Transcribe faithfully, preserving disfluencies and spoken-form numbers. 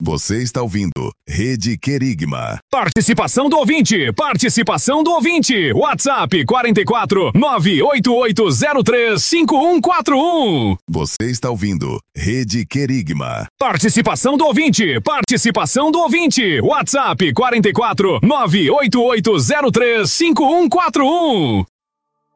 Você está ouvindo Rede Querigma. Participação do ouvinte, participação do ouvinte. WhatsApp quatro quatro nove oito oito zero três cinco um quatro um. Você está ouvindo Rede Querigma. Participação do ouvinte, participação do ouvinte. WhatsApp quatro quatro nove oito oito zero três cinco um quatro um.